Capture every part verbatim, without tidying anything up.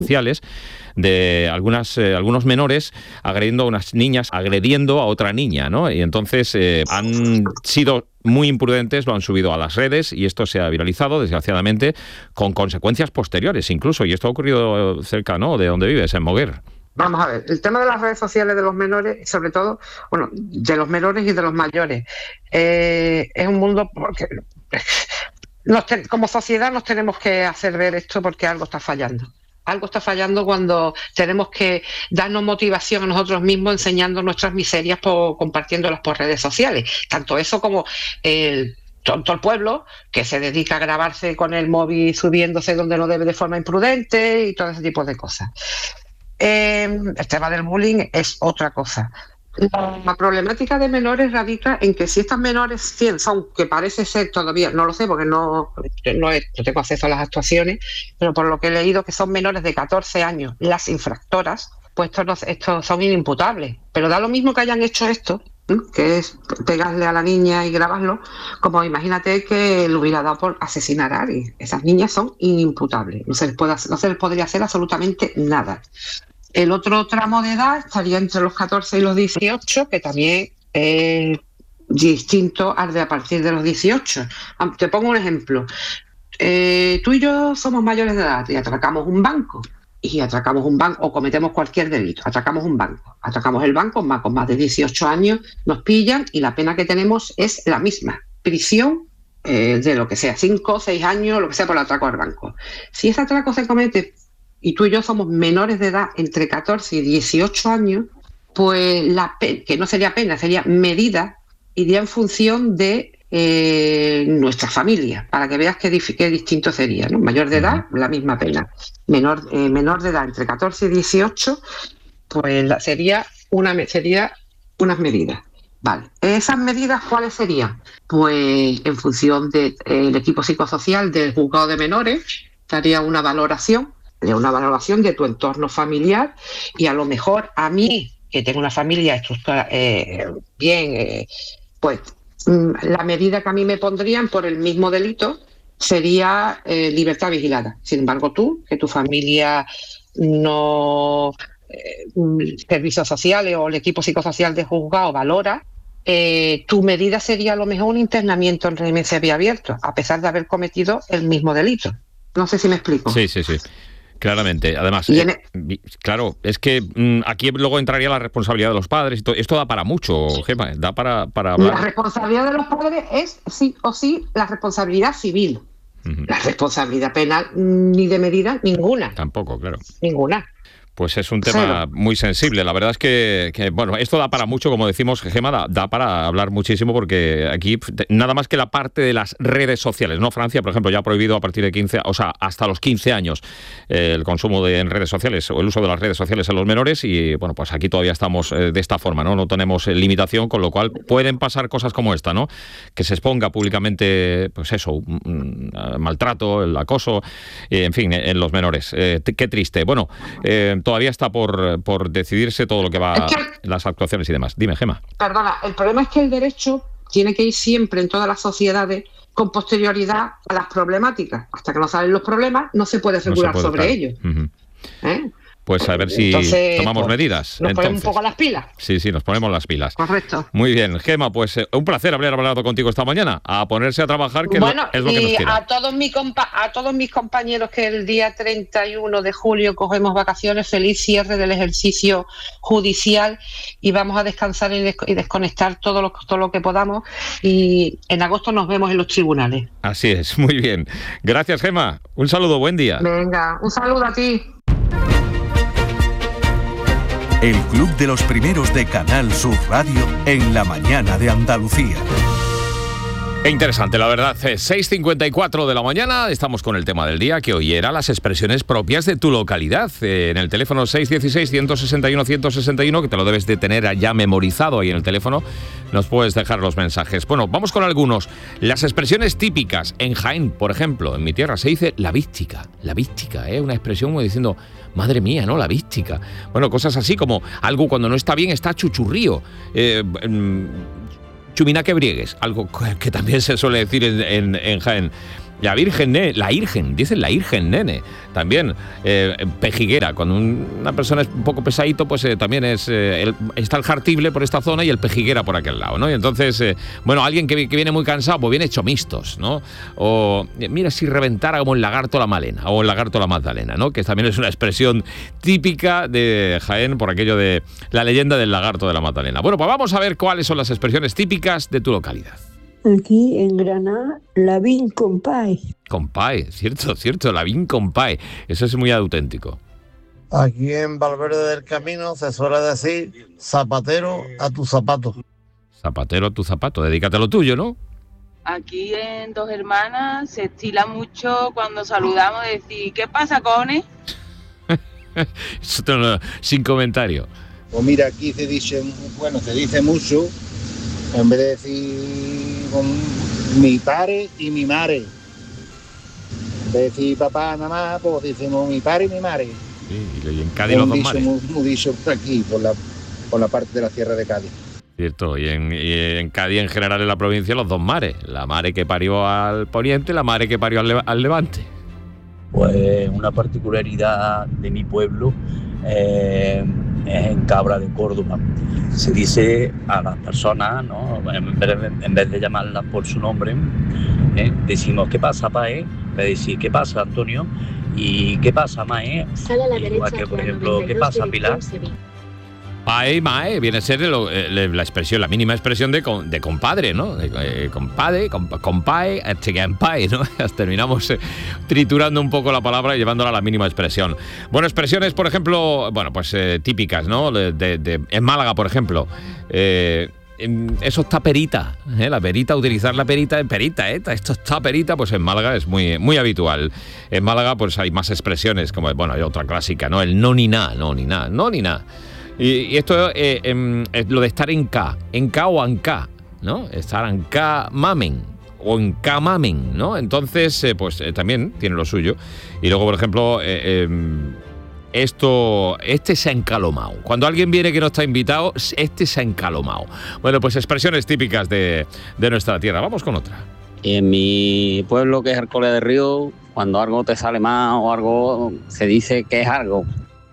sociales de algunas eh, algunos menores agrediendo a unas niñas, agrediendo a otra niña, ¿no? Y entonces eh, han sido muy imprudentes, lo han subido a las redes y esto se ha viralizado, desgraciadamente, con consecuencias posteriores incluso. Y esto ha ocurrido cerca, ¿no?, de donde vives, en Moguer. Vamos a ver, el tema de las redes sociales de los menores, sobre todo, bueno, de los menores y de los mayores, eh, es un mundo porque nos te, como sociedad nos tenemos que hacer ver esto porque algo está fallando. Algo está fallando cuando tenemos que darnos motivación a nosotros mismos enseñando nuestras miserias, por, compartiéndolas por redes sociales. Tanto eso como el, todo el pueblo que se dedica a grabarse con el móvil subiéndose donde no debe de forma imprudente y todo ese tipo de cosas. Eh, el tema del bullying es otra cosa. La problemática de menores radica en que si estas menores cien son, que parece ser todavía, no lo sé porque no, no, he, no tengo acceso a las actuaciones, pero por lo que he leído que son menores de catorce años las infractoras, pues estos, no, estos son inimputables. Pero da lo mismo que hayan hecho esto, ¿eh?, que es pegarle a la niña y grabarlo, como imagínate que le hubiera dado por asesinar a alguien. Esas niñas son inimputables, no se les puede, no se les podría hacer absolutamente nada. El otro tramo de edad estaría entre los catorce y los dieciocho, que también es distinto al de a partir de los dieciocho. Te pongo un ejemplo. Eh, tú y yo somos mayores de edad y atracamos un banco. Y atracamos un banco o cometemos cualquier delito. Atracamos un banco. Atracamos el banco más, con más de dieciocho años, nos pillan y la pena que tenemos es la misma. Prisión eh, de lo que sea, cinco, seis años, lo que sea por el atraco al banco. Si ese atraco se comete y tú y yo somos menores de edad entre catorce y dieciocho años, pues la pena, que no sería pena, sería medida, iría en función de eh, nuestra familia, para que veas qué, dif- qué distinto sería, ¿no? Mayor de edad, la misma pena. Menor, eh, menor de edad entre catorce y dieciocho, pues la, sería, una, sería unas medidas. Vale, ¿esas medidas cuáles serían? Pues en función del de, eh, equipo psicosocial del juzgado de menores, daría una valoración, de una valoración de tu entorno familiar y a lo mejor a mí, que tengo una familia estructurada eh, bien, eh, pues la medida que a mí me pondrían por el mismo delito sería eh, libertad vigilada. Sin embargo, tú, que tu familia no, eh, servicios sociales o el equipo psicosocial de juzgado valora, eh, tu medida sería a lo mejor un internamiento en régimen semiabierto, a pesar de haber cometido el mismo delito. No sé si me explico. Sí, sí, sí. Claramente. Además, eh, el... claro, es que mmm, aquí luego entraría la responsabilidad de los padres y todo. Esto da para mucho, Gemma, da para, para hablar. La responsabilidad de los padres es sí o sí la responsabilidad civil. Uh-huh. La responsabilidad penal ni de medida ninguna. Tampoco, claro. Ninguna. Pues es un tema Cero. muy sensible. La verdad es que, que, bueno, esto da para mucho, como decimos, Gemma, da, da para hablar muchísimo porque aquí nada más que la parte de las redes sociales, ¿no? Francia, por ejemplo, ya ha prohibido a partir de quince, o sea, hasta los quince años eh, el consumo de en redes sociales o el uso de las redes sociales en los menores y, bueno, pues aquí todavía estamos eh, de esta forma, ¿no? No tenemos eh, limitación, con lo cual pueden pasar cosas como esta, ¿no? Que se exponga públicamente, pues eso, un, un, un maltrato, el acoso, eh, en fin, en los menores. Eh, t- qué triste. Bueno, eh, todavía está por, por decidirse todo lo que va, es que, las actuaciones y demás. Dime, Gemma. Perdona, el problema es que el derecho tiene que ir siempre en todas las sociedades con posterioridad a las problemáticas. Hasta que no salen los problemas, no se puede regular no se puede, sobre claro. ellos. Uh-huh. ¿Eh? Pues a ver si entonces, tomamos pues, medidas. Nos entonces. ponemos un poco las pilas. Sí, sí, nos ponemos las pilas. Correcto. Muy bien, Gemma, pues eh, un placer haber hablado contigo esta mañana. A ponerse a trabajar, que bueno, es lo que nos queda. A todos, mi compa- a todos mis compañeros que el día treinta y uno de julio cogemos vacaciones, feliz cierre del ejercicio judicial y vamos a descansar y, des- y desconectar todo lo, todo lo que podamos y en agosto nos vemos en los tribunales. Así es, muy bien. Gracias, Gemma. Un saludo, buen día. Venga, un saludo a ti. El Club de los Primeros de Canal Sur Radio en la mañana de Andalucía. Qué interesante, la verdad. seis cincuenta y cuatro de la mañana, estamos con el tema del día, que hoy era las expresiones propias de tu localidad. Eh, en el teléfono seis uno seis, uno seis uno, uno seis uno, que te lo debes de tener ya memorizado ahí en el teléfono, nos puedes dejar los mensajes. Bueno, vamos con algunos. Las expresiones típicas. En Jaén, por ejemplo, en mi tierra se dice la vística. La vística, ¿eh? Una expresión como diciendo, madre mía, ¿no? La vística. Bueno, cosas así como algo cuando no está bien está chuchurrío. Eh... Chumina que briegues, algo que también se suele decir en, en, en Jaén. La Virgen, nene, la Virgen, dicen la Virgen, nene. También, eh, pejiguera. Cuando un, una persona es un poco pesadito, pues eh, también es eh, el, está el jartible por esta zona y el pejiguera por aquel lado, ¿no? Y entonces, eh, bueno, alguien que, que viene muy cansado, pues viene hecho mistos, ¿no? O mira si reventara como el lagarto la Malena o el lagarto la Magdalena, ¿no? Que también es una expresión típica de Jaén por aquello de la leyenda del lagarto de la Magdalena. Bueno, pues vamos a ver cuáles son las expresiones típicas de tu localidad. Aquí en Granada, la vin compay. Compay, cierto, cierto, la vin compay. Eso es muy auténtico. Aquí en Valverde del Camino se suele decir zapatero a tu zapato. Zapatero a tu zapato, dedícate a lo tuyo, ¿no? Aquí en Dos Hermanas se estila mucho cuando saludamos decir ¿qué pasa, cojones? Eso te lo, sin comentario. Pues mira, aquí se dice, bueno, se dice mucho, en vez de decir con mi padre y mi madre. En vez de decir papá, mamá, pues decimos mi padre y mi madre. Sí, y en Cádiz los dos mares. Muy, muy dicho por aquí, por la, por la parte de la Sierra de Cádiz. Cierto, y en, y en Cádiz en general en la provincia los dos mares. La mare que parió al poniente, la mare que parió al, le, al levante. Pues una particularidad de mi pueblo eh, es en Cabra de Córdoba. Se dice a las personas, ¿no? en, vez de, en vez de llamarlas por su nombre, ¿eh? decimos ¿qué pasa, Pae? Me decís ¿qué pasa, Antonio? Y ¿qué pasa, Mae? Sale a la Igual derecha, que, por ejemplo, ¿qué pasa, Pilar? Pae, mae, viene a ser lo, eh, la expresión, la mínima expresión de, de compadre, ¿no? De, eh, compadre, comp, compae, pae, ¿no? Terminamos eh, triturando un poco la palabra y llevándola a la mínima expresión. Bueno, expresiones, por ejemplo, bueno, pues eh, típicas, ¿no? De, de, de, en Málaga, por ejemplo, eh, eso está perita, ¿eh? La perita, utilizar la perita en perita, ¿eh? Esto está perita, pues en Málaga es muy, muy habitual. En Málaga, pues hay más expresiones, como, bueno, hay otra clásica, ¿no? El no ni na, no ni na, no ni na. Y, y esto eh, eh, es lo de estar en K, en K o en K, ¿no? Estar en K mamen o en K mamen, ¿no? Entonces, eh, pues eh, también tiene lo suyo. Y luego, por ejemplo, eh, eh, esto, este se ha encalomado. Cuando alguien viene que no está invitado, este se ha encalomado. Bueno, pues expresiones típicas de, de nuestra tierra. Vamos con otra. En mi pueblo, que es Arcola de Río, cuando algo te sale mal o algo, se dice que es algo.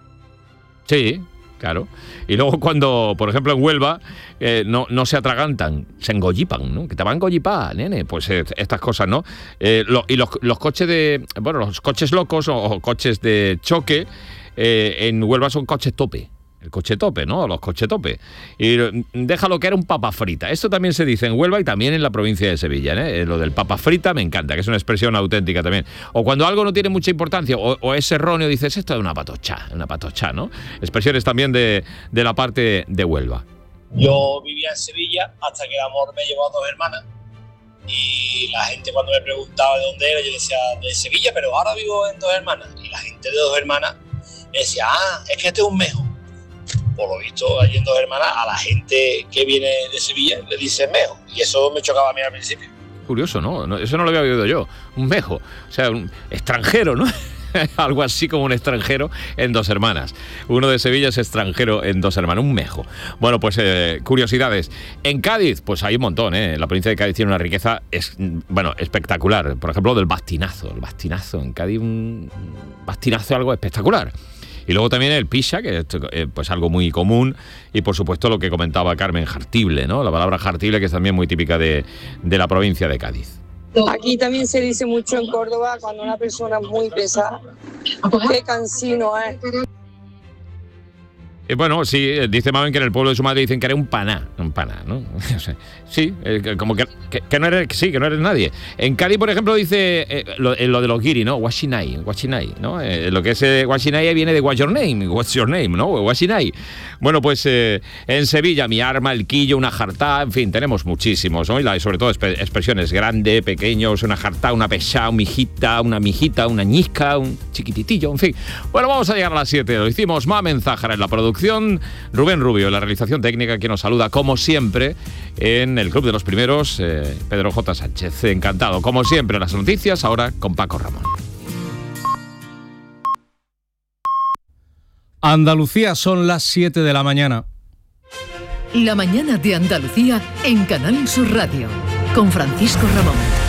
Sí, claro. Y luego cuando, por ejemplo, en Huelva, eh, no, no se atragantan, se engollipan, ¿no? Que te van a engollipar, nene. Pues eh, estas cosas, ¿no? Eh, lo, y los, los coches de... Bueno, los coches locos o, o coches de choque, eh, en Huelva son coches tope. El coche tope, ¿no? Los coches tope. Y déjalo que era un papa frita. Esto también se dice en Huelva y también en la provincia de Sevilla, ¿eh? Lo del papa frita me encanta, que es una expresión auténtica también. O cuando algo no tiene mucha importancia o, o es erróneo, dices, esto es una patocha, una patocha, ¿no? Expresiones también de, de la parte de Huelva. Yo vivía en Sevilla hasta que el amor me llevó a Dos Hermanas. Y la gente cuando me preguntaba de dónde era, yo decía, de Sevilla, pero ahora vivo en Dos Hermanas. Y la gente de Dos Hermanas me decía, ah, es que este es un mejo. Por lo visto, allí en Dos Hermanas, a la gente que viene de Sevilla le dicen mejo. Y eso me chocaba a mí al principio. Curioso, ¿no? Eso no lo había oído yo. Un mejo. O sea, un extranjero, ¿no? Algo así como un extranjero en Dos Hermanas. Uno de Sevilla es extranjero en Dos Hermanas, un mejo. Bueno, pues eh, curiosidades. En Cádiz, pues hay un montón, ¿eh? La provincia de Cádiz tiene una riqueza, es, bueno, espectacular. Por ejemplo, del bastinazo. El bastinazo. En Cádiz un bastinazo algo espectacular. Y luego también el pixa, que es eh, pues algo muy común, y por supuesto lo que comentaba Carmen, jartible, ¿no? La palabra jartible, que es también muy típica de, de la provincia de Cádiz. Aquí también se dice mucho en Córdoba cuando una persona es muy pesada, qué cansino es. Eh, bueno, sí, dice Mamen que en el pueblo de su madre dicen que eres un paná, un paná, ¿no? Sí, eh, como que, que, que no eres, sí, que no eres nadie. En Cádiz, por ejemplo, dice eh, lo, eh, lo de los guiri, ¿no? Washinai, Washinai, ¿no? Eh, lo que es eh, Washinai viene de What's your name, What's your name, ¿no? Washinai. Bueno, pues eh, en Sevilla, mi arma, el quillo, una jartá, en fin, tenemos muchísimos, ¿no? Y la, sobre todo exp- expresiones grande, pequeños, una jartá, una pesá, una mijita, una mijita, una ñisca, un chiquititillo, en fin. Bueno, vamos a llegar a las siete. Lo hicimos Mamen Zájara en la producción. Rubén Rubio, la realización técnica, que nos saluda como siempre en el Club de los Primeros, eh, Pedro J. Sánchez. Encantado, como siempre, las noticias ahora con Paco Ramón. Andalucía, son las siete de la mañana. La mañana de Andalucía en Canal Sur Radio, con Francisco Ramón.